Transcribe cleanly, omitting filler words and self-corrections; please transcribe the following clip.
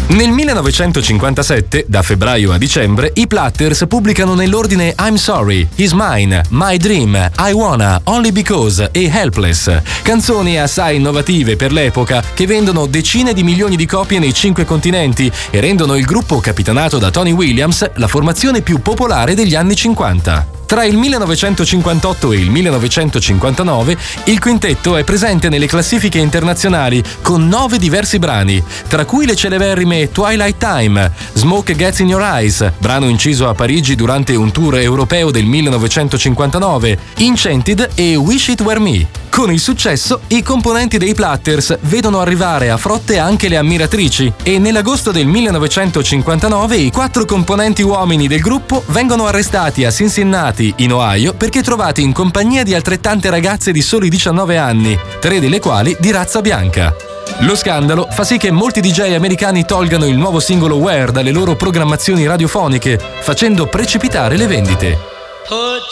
Nel 1957, da febbraio a dicembre, i Platters pubblicano nell'ordine I'm Sorry, He's Mine, My Dream, I Wanna, Only Because e Helpless, canzoni assai innovative per l'epoca che vendono decine di milioni di copie nei 5 continenti e rendono il gruppo capitanato da Tony Williams la formazione più popolare degli anni 50. Tra il 1958 e il 1959 il quintetto è presente nelle classifiche internazionali con 9 diversi brani, tra cui le celeberrime Twilight Time, Smoke Gets in Your Eyes, brano inciso a Parigi durante un tour europeo del 1959, Enchanted e Wish It Were Me. Con il successo, i componenti dei Platters vedono arrivare a frotte anche le ammiratrici e nell'agosto del 1959 i 4 componenti uomini del gruppo vengono arrestati a Cincinnati, in Ohio, perché trovati in compagnia di altrettante ragazze di soli 19 anni, 3 delle quali di razza bianca. Lo scandalo fa sì che molti DJ americani tolgano il nuovo singolo Where dalle loro programmazioni radiofoniche, facendo precipitare le vendite.